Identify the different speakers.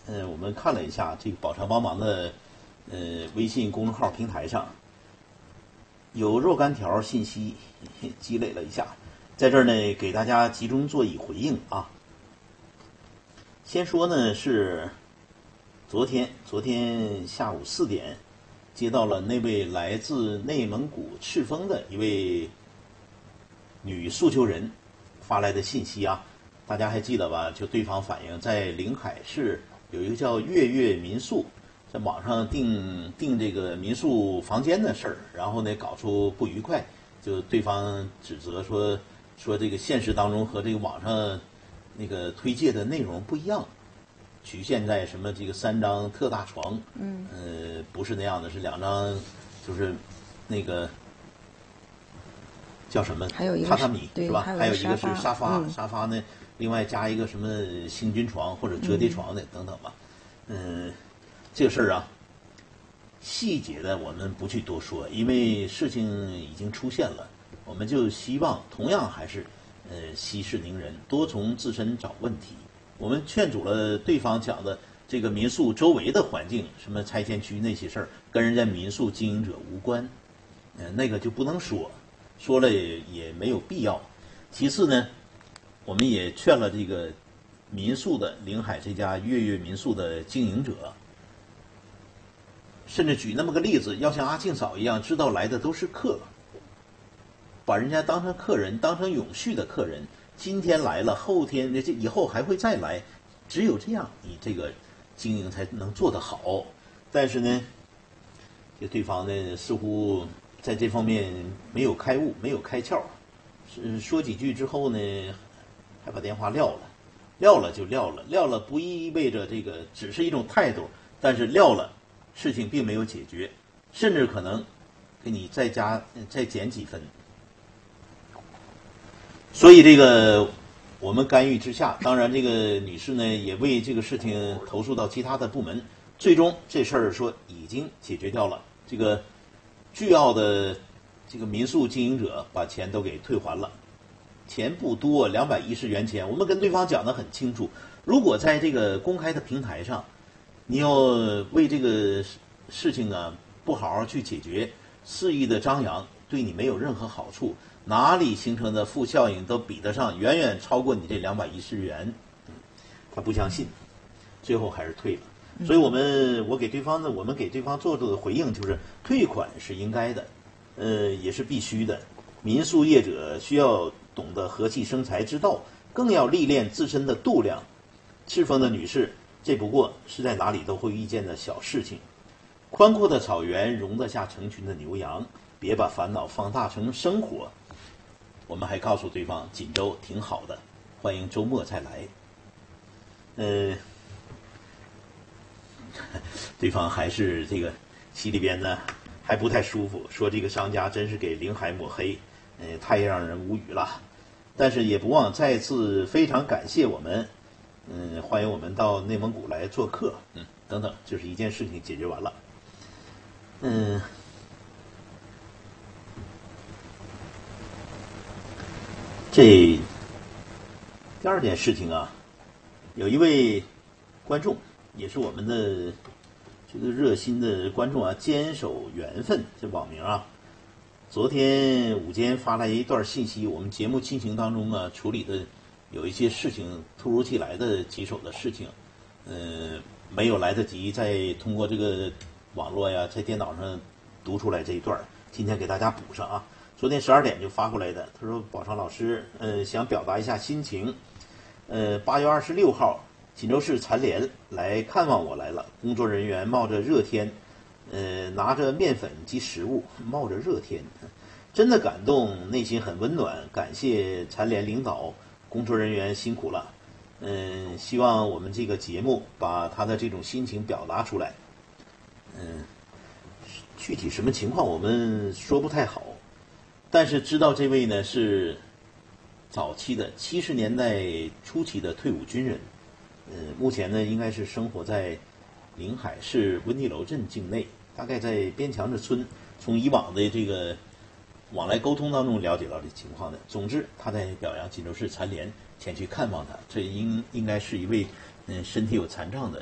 Speaker 1: 我们看了一下这个宝山帮忙的微信公众号平台上有若干条信息积累了一下，在这儿呢给大家集中做一回应啊。先说呢是昨天下午4点接到了那位来自内蒙古赤峰的一位女诉求人发来的信息啊，大家还记得吧？就对方反映在临海市有一个叫月月民宿，在网上订这个民宿房间的事儿，然后呢搞出不愉快，就对方指责说这个现实当中和这个网上那个推介的内容不一样，局限在什么这个3张特大床，不是那样的，是2张，就是那个叫什么
Speaker 2: 还有一个
Speaker 1: 榻榻米是吧？还有一个是沙发，沙发呢另外加一个什么行军床或者折叠床的等等吧。这个事儿啊，细节的我们不去多说，因为事情已经出现了，我们就希望同样还是息事宁人，多从自身找问题。我们劝阻了对方讲的这个民宿周围的环境，什么拆迁区那些事儿，跟人家民宿经营者无关，那个就不能说了也没有必要。其次呢，我们也劝了这个民宿的临海这家月月民宿的经营者，甚至举那么个例子，要像阿庆嫂一样，知道来的都是客，把人家当成客人，当成永续的客人。今天来了，后天这以后还会再来，只有这样，你这个经营才能做得好。但是呢，这对方呢似乎在这方面没有开悟，没有开窍，说几句之后呢，还把电话撂了，撂了不意味着这个只是一种态度，但是撂了，事情并没有解决，甚至可能给你再减几分。所以这个我们干预之下，当然这个女士呢也为这个事情投诉到其他的部门，最终这事儿说已经解决掉了。这个巨奥的这个民宿经营者把钱都给退还了，钱不多，210元钱。我们跟对方讲得很清楚，如果在这个公开的平台上，你要为这个事情啊不好好去解决，肆意的张扬，对你没有任何好处，哪里形成的负效应都比得上，远远超过你这210元。他不相信，最后还是退了。所以我们给对方做出的回应就是，退款是应该的，也是必须的。民宿业者需要懂得和气生财之道，更要历练自身的度量。赤峰的女士，这不过是在哪里都会遇见的小事情。宽阔的草原容得下成群的牛羊，别把烦恼放大成生活。我们还告诉对方，锦州挺好的，欢迎周末再来。对方还是这个心里边呢还不太舒服，说这个商家真是给临海抹黑，太让人无语了。但是也不忘再次非常感谢我们，欢迎我们到内蒙古来做客，等等，就是一件事情解决完了。这第二件事情啊，有一位观众，也是我们的这个热心的观众啊，坚守缘分这网名啊，昨天午间发来一段信息，我们节目进行当中啊处理的有一些事情突如其来的棘手的事情，没有来得及再通过这个网络呀在电脑上读出来这一段，今天给大家补上啊。昨天12点就发过来的，他说宝昌老师，想表达一下心情。8月26号，锦州市残联来看望我来了，工作人员冒着热天，拿着面粉及食物，冒着热天，真的感动，内心很温暖，感谢残联领导、工作人员辛苦了。希望我们这个节目把他的这种心情表达出来。具体什么情况我们说不太好。但是知道这位呢是早期的70年代初期的退伍军人，目前呢应该是生活在临海市温地楼镇境内，大概在边墙子村。从以往的这个往来沟通当中了解到这情况的。总之，他在表扬锦州市残联前去看望他，这应该是一位身体有残障的